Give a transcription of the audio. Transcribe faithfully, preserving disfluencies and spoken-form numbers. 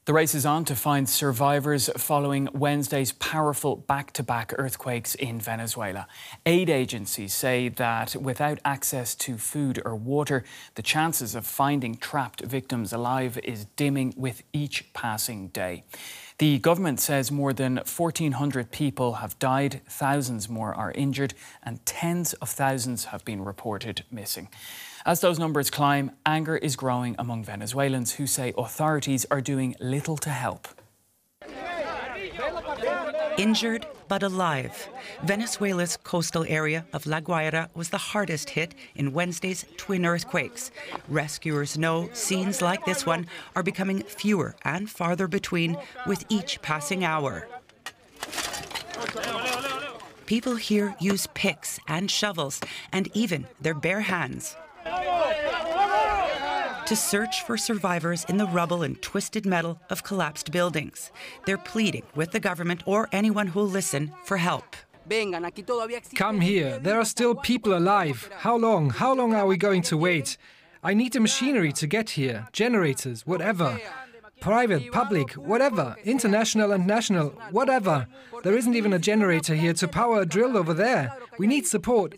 The race is on to find survivors following Wednesday's powerful back-to-back earthquakes in Venezuela. Aid agencies say that without access to food or water, the chances of finding trapped victims alive is dimming with each passing day. The government says more than fourteen hundred people have died, thousands more are injured, and tens of thousands have been reported missing. As those numbers climb, anger is growing among Venezuelans who say authorities are doing little to help. Injured but alive. Venezuela's coastal area of La Guaira was the hardest hit in Wednesday's twin earthquakes. Rescuers know scenes like this one are becoming fewer and farther between with each passing hour. People here use picks and shovels and even their bare hands to search for survivors in the rubble and twisted metal of collapsed buildings. They're pleading with the government or anyone who'll listen for help. Come here, there are still people alive. How long? How long are we going to wait? I need the machinery to get here, generators, whatever. Private, public, whatever, international and national, whatever. There isn't even a generator here to power a drill over there. We need support.